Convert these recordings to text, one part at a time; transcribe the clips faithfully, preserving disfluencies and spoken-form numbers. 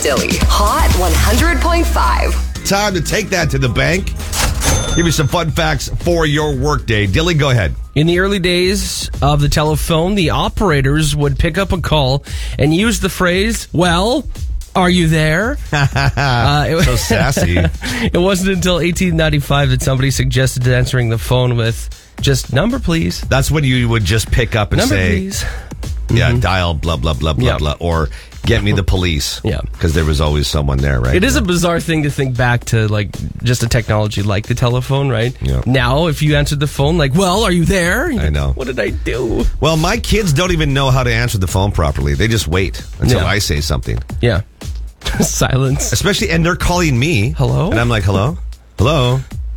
Dilly. Hot one hundred point five. Time to take that to the bank. Give you some fun facts for your workday. Dilly, go ahead. In the early days of the telephone, the operators would pick up a call and use the phrase, well, are you there? uh, it, So sassy. It wasn't until eighteen ninety-five that somebody suggested answering the phone with just number, please. That's when you would just pick up and Number, say, please. yeah, dial blah, blah, blah, blah, Yeah. blah, or get me the police. Yeah. Because there was always someone there, right? It is a bizarre thing to think back to, like, just a technology like the telephone, right? Yeah. Now, if you answered the phone, like, well, are you there? I know. What did I do? Well, my kids don't even know how to answer the phone properly. They just wait until Yeah. I say something. Yeah. Silence. Especially, and they're calling me. Hello? And I'm like, hello? Hello?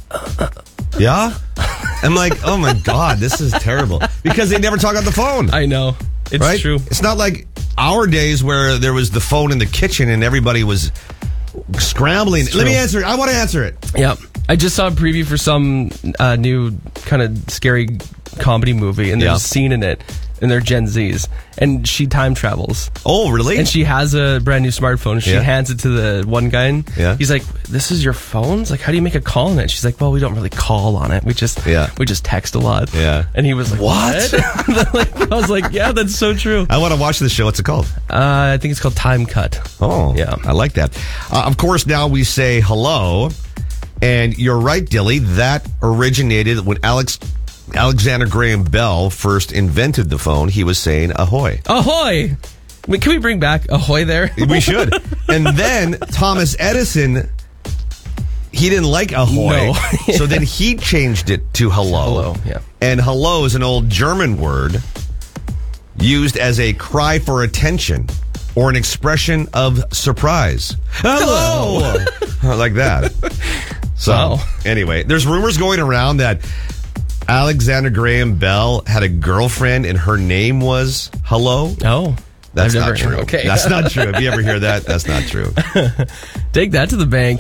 Yeah? I'm like, oh my God, this is terrible. Because they never talk on the phone. I know. It's right? true. It's not like our days where there was the phone in the kitchen and everybody was scrambling. It's Let me true. answer it. I want to answer it. Yeah. I just saw a preview for some uh, new kind of scary comedy movie, and there's Yeah. a scene in it, and they're Gen Zs, and she time travels. Oh, really? And she has a brand new smartphone. She Yeah. hands it to the one guy. And Yeah. He's like, "This is your phone? It's like, how do you make a call on it?" She's like, "Well, we don't really call on it. We just, Yeah. we just text a lot." Yeah. And he was like, What? "What?" Like, I was like, "Yeah, that's so true." I want to watch this show. What's it called? Uh, I think it's called Time Cut. Oh, Yeah. I like that. Uh, of course, now we say hello. And you're right, Dilly. That originated when Alex Alexander Graham Bell first invented the phone. He was saying ahoy. Ahoy! I mean, can we bring back ahoy there? We should. And then Thomas Edison, he didn't like ahoy. No. So then he changed it to hello. Hello, yeah. And hello is an old German word used as a cry for attention or an expression of surprise. Hello! Like that. So, Wow. anyway, there's rumors going around that Alexander Graham Bell had a girlfriend and her name was Hello. Oh. That's I've not never- true. Okay. That's not true. If you ever hear that, that's not true. Take that to the bank.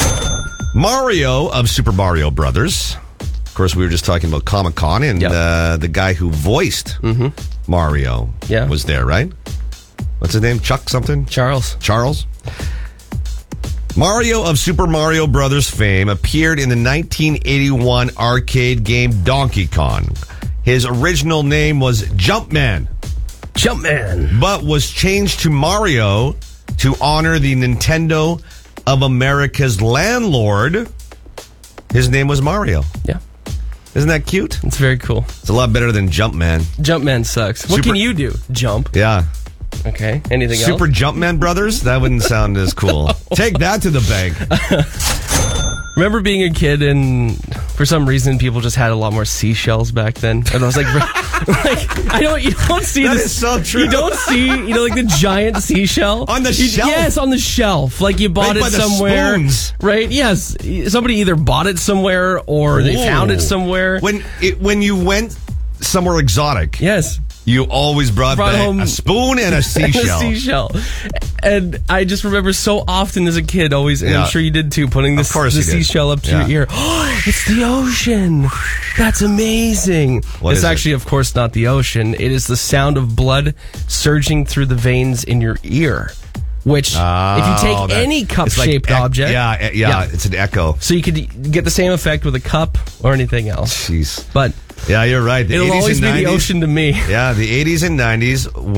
Mario of Super Mario Brothers. Of course, we were just talking about Comic-Con, and Yep. uh, the guy who voiced Mario Yeah. was there, right? What's his name? Chuck something? Charles. Charles? Mario of Super Mario Brothers fame appeared in the nineteen eighty-one arcade game Donkey Kong. His original name was Jumpman, Jumpman. but was changed to Mario to honor the Nintendo of America's landlord. His name was Mario. Yeah. Isn't that cute? It's very cool. It's a lot better than Jumpman. Jumpman sucks. What Super- can you do? Jump. Yeah. Okay. Anything Super else? Jumpman Brothers? That wouldn't sound as cool. Take that to the bank. Remember being a kid and for some reason people just had a lot more seashells back then? And I was like, like I don't, you don't see That this. is so true. You don't see, you know, like the giant seashell On the You- shelf? Yes, on the shelf. Like you bought Right it by the somewhere. spoons. Right? Yes. Somebody either bought it somewhere or they found it Ooh. somewhere. When it, when you went somewhere exotic, yes. you always brought, Brought back home- a spoon and a And seashell. a seashell. And I just remember so often as a kid, always, and Yeah. I'm sure you did too, putting this, Of course the you did. seashell up to Yeah. your ear. Oh, it's the ocean. That's amazing. What it's is it? actually, of course, not the ocean. It is the sound of blood surging through the veins in your ear. Which, if you Oh, take that- any it's like cup-shaped ec- object, Yeah, e- yeah, it's an echo. so you could get the same effect with a cup or anything else. Jeez. But Yeah, you're right. The it'll eighties always and be the nineties ocean to me. Yeah, the eighties and nineties